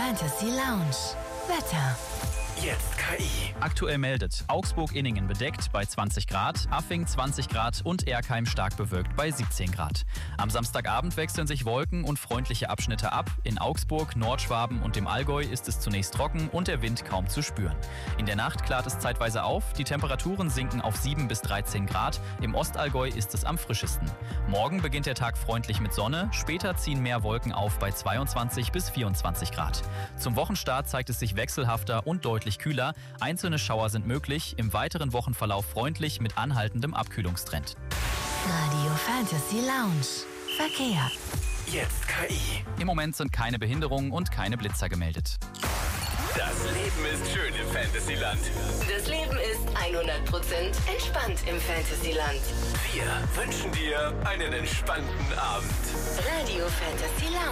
Fantasy Lounge. Wetter. Jetzt KI. Aktuell meldet Augsburg-Inningen bedeckt bei 20 Grad, Affing 20 Grad und Erkheim stark bewölkt bei 17 Grad. Am Samstagabend wechseln sich Wolken und freundliche Abschnitte ab. In Augsburg, Nordschwaben und dem Allgäu ist es zunächst trocken und der Wind kaum zu spüren. In der Nacht klart es zeitweise auf, die Temperaturen sinken auf 7 bis 13 Grad. Im Ostallgäu ist es am frischesten. Morgen beginnt der Tag freundlich mit Sonne, später ziehen mehr Wolken auf bei 22 bis 24 Grad. Zum Wochenstart zeigt es sich wechselhafter und deutlich kühler. Einzelne Schauer sind möglich, im weiteren Wochenverlauf freundlich mit anhaltendem Abkühlungstrend. Radio Fantasy Lounge. Verkehr. Jetzt KI. Im Moment sind keine Behinderungen und keine Blitzer gemeldet. Das Leben ist schön im Fantasyland. Das Leben ist 100% entspannt im Fantasyland. Wir wünschen dir einen entspannten Abend. Radio Fantasy Lounge.